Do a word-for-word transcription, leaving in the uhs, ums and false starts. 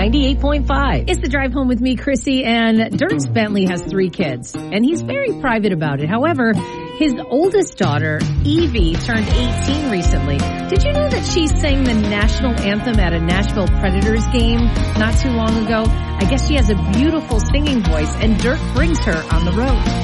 ninety-eight point five. It's the drive home with me, Chrissy, and Dierks Bentley has three kids, and he's very private about it. However, his oldest daughter, Evie, turned eighteen recently. Did you know that she sang the national anthem at a Nashville Predators game not too long ago? I guess she has a beautiful singing voice, and Dirk brings her on the road.